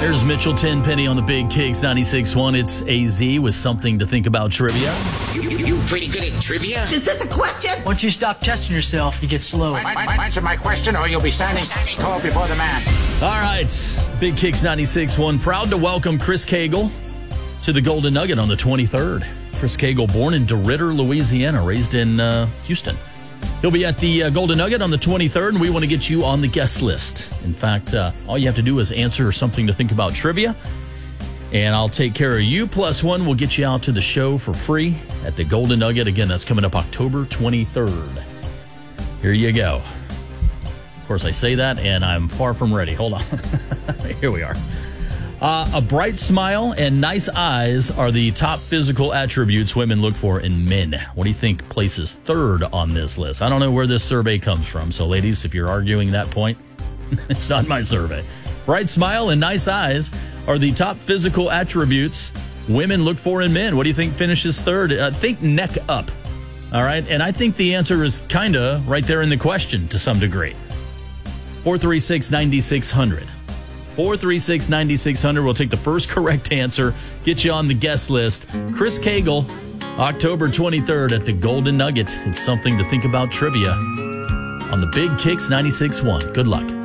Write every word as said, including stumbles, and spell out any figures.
There's Mitchell Tenpenny on the Big Kicks ninety-six point one. It's A Z with something to think about trivia. You, you, you pretty good at trivia? Is this a question? Once you stop testing yourself, you get slow. My, my, my, answer my question or you'll be standing tall before the man. All right, Big Kicks ninety-six point one. Proud to welcome Chris Cagle to the Golden Nugget on the twenty-third. Chris Cagle, born in DeRidder, Louisiana, raised in uh, Houston. He'll be at the uh, Golden Nugget on the twenty-third, and we want to get you on the guest list. In fact, uh, all you have to do is answer something to think about trivia, and I'll take care of you. Plus one, we'll get you out to the show for free at the Golden Nugget. Again, that's coming up October twenty-third. Here you go. Of course, I say that, and I'm far from ready. Hold on. Here we are. Uh, a bright smile and nice eyes are the top physical attributes women look for in men. What do you think places third on this list? I don't know where this survey comes from. So, ladies, if you're arguing that point, it's not my survey. Bright smile and nice eyes are the top physical attributes women look for in men. What do you think finishes third? Uh, think neck up. All right. And I think the answer is kind of right there in the question to some degree. four three six, nine six zero zero. four three six, nine six zero zero. We'll take the first correct answer, get you on the guest list. Chris Cagle, October twenty-third at the Golden Nugget. It's something to think about trivia on the Big Kicks ninety-six point one. Good luck.